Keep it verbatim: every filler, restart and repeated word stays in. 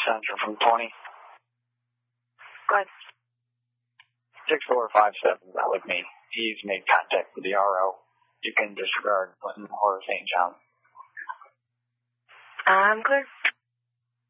Central from twenty. Go ahead. six four five seven, that with me. He's made contact with the R O. You can disregard Clinton or Saint John. I'm clear.